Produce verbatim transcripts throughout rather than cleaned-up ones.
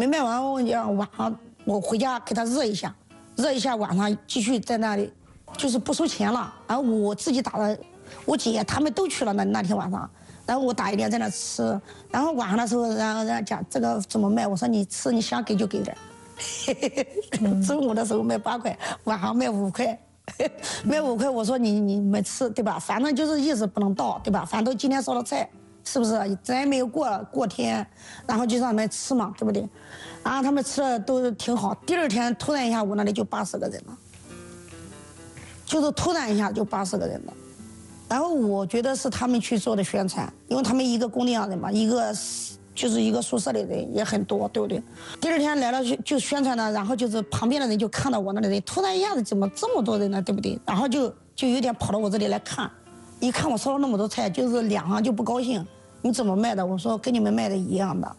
没卖完我让晚上我回家给他热一下，热一下晚上继续在那里，就是不收钱了。然后我自己打的，我姐他们都去了那那天晚上，然后我打一点在那吃，然后晚上的时候，然后人家讲这个怎么卖，我说你吃你想给就给点。中午的时候卖八块，晚上卖五块，卖五块。我说你你们吃对吧？反正就是意思不能倒对吧？反正都今天烧的菜，是不是？咱也没有过过天，然后就让他们吃嘛，对不对？然后他们吃的都挺好。第二天突然一下，我那里就八十个人了，就是突然一下就八十个人了。然后我觉得是他们去做的宣传，因为他们一个工地上人嘛，一个就是一个宿舍的人也很多，对不对？第二天来了就就宣传了，然后就是旁边的人就看到我那里人，突然一下子怎么这么多人呢，对不对？然后就就有点跑到我这里来看，一看我烧了那么多菜，就是脸上就不高兴。你怎么卖的？我说跟你们卖的一样的。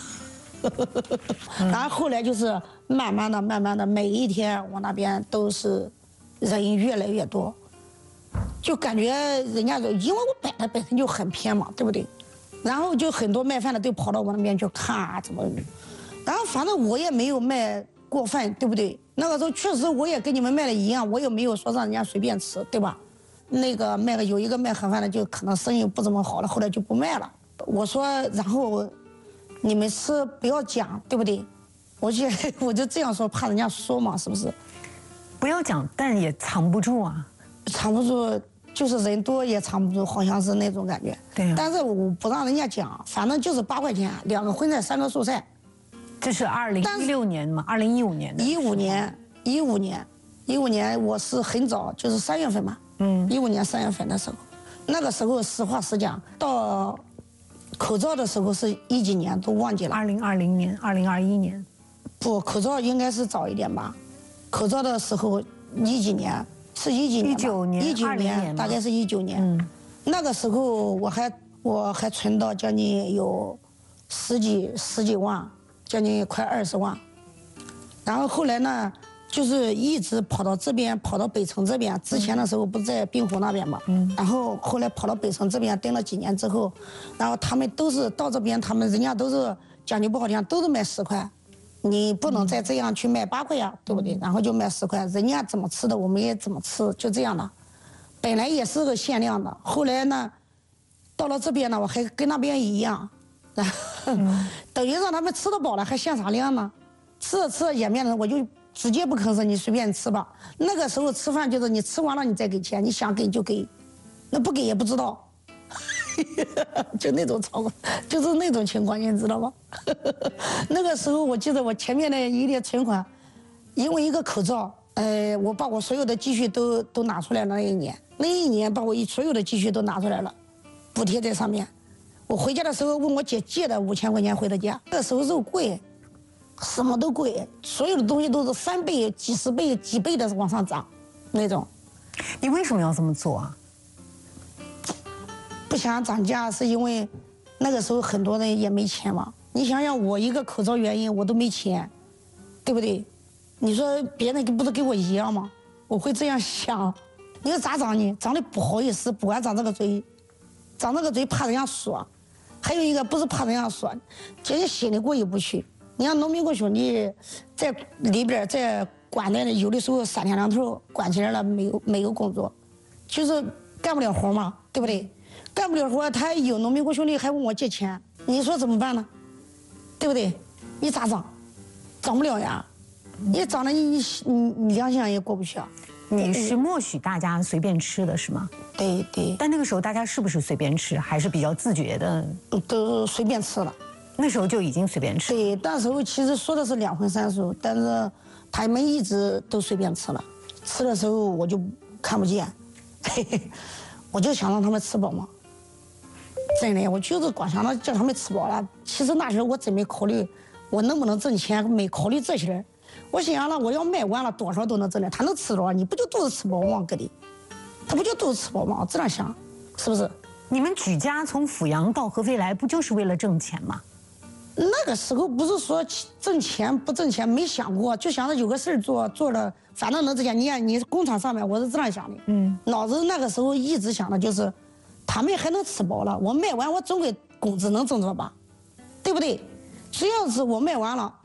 然后后来就是慢慢的、慢慢的，每一天我那边都是人越来越多，就感觉人家就因为我摆的本身就很偏嘛，对不对？然后就很多卖饭的都跑到我那边去看啊，怎么？然后反正我也没有卖过分，对不对？那个时候确实我也跟你们卖的一样，我也没有说让人家随便吃，对吧？那个卖个有一个卖盒饭的，就可能生意不怎么好了，后来就不卖了。我说，然后你们吃不要讲，对不对？我就我就这样说，怕人家说嘛，是不是？ 不要讲，但也藏不住啊， 藏不住。就是人多也藏不住，好像是那种感觉。 对、啊。 但是我不让人家讲，反正就是八块钱，两个荤菜，三个素菜。 这是二零一六年嘛？二零一五年的。 一五年，一五年，一五年我是很早，就是三月份嘛。嗯。一五年三月份的时候，那个时候实话实讲，到口罩的时候是一几年都忘记了。 二零二零年，二零二一年。 不，口罩应该是早一点吧？口罩的时候一几年？是一几年？ 一九年， 一九年，大概是一九年。嗯，那个时候我还我还存到将近有十几十几万，将近快二十万。然后后来呢，就是一直跑到这边，跑到北城这边。之前的时候不是在滨湖那边嘛，嗯，然后后来跑到北城这边待了几年之后，然后他们都是到这边，他们人家都是讲句不好听，都是卖十块。你不能再这样去卖八块呀，对不对？然后就卖十块，人家怎么吃的我们也怎么吃，就这样的。本来也是个限量的，后来呢，到了这边呢，我还跟那边一样，然后、嗯、等于让他们吃得饱了，还限啥量呢？吃着吃着也面子，我就直接不吭声，你随便吃吧。那个时候吃饭就是你吃完了你再给钱，你想给就给，那不给也不知道。就那种状况，就是那种情况，你知道吗？那个时候我记得我前面的一点存款，因为一个口罩，呃，我把我所有的积蓄都都拿出来了。那一年，那一年把我一所有的积蓄都拿出来了，补贴在上面。我回家的时候问我姐借的五千块钱回的家。那个时候肉贵，什么都贵，所有的东西都是翻倍、几十倍、几倍的往上涨，那种。 你为什么要这么做啊？ 不想涨价是因为那个时候很多人也没钱嘛。你想想我一个口罩原因我都没钱，对不对？你说别人不是跟我一样吗？我会这样想。你说咋涨呢？涨得不好意思，不敢长这个嘴，长这个嘴怕人家说。还有一个不是怕人家说，就是心里过意不去。你像农民工兄弟在里边在管的，有的时候三天两头管起来了，没有没有工作，就是干不了活嘛，对不对？干不了活，他有农民工兄弟还问我借钱，你说怎么办呢？对不对？你咋涨？涨不了呀！你涨了，你你你良心上也过不去啊。 你是默许大家随便吃的是吗？ 对对。 但那个时候大家是不是随便吃，还是比较自觉的？ 都随便吃了。 那时候就已经随便吃。 对，那时候其实说的是两荤三素，但是他们一直都随便吃了。吃的时候我就看不见，嘿嘿，我就想让他们吃饱嘛。真的，我就是光想着叫他们吃饱了。其实那时候我真没考虑我能不能挣钱，没考虑这些。我想了，我要卖完了多少都能挣的，他能吃多少？你不就肚子吃饱吗？哥的，他不就肚子吃饱吗？这样想，是不是？ 你们举家从阜阳到合肥来，不就是为了挣钱吗？ 那个时候不是说挣钱不挣钱，没想过，就想着有个事儿做，做了反正能挣钱。你看你工厂上面，我是这样想的，嗯，脑子那个时候一直想的就是。他们还能吃饱了，我卖完我总归工资能挣着吧，对不对？只要是我卖完了，